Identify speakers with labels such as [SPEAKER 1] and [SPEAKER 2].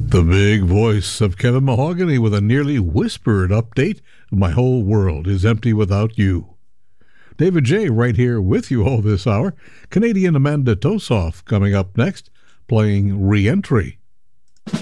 [SPEAKER 1] The big voice of Kevin Mahogany with a nearly whispered update. My whole world is empty without you. David J. right here with you all this hour. Canadian Amanda Tosoff coming up next, playing Re-Entry.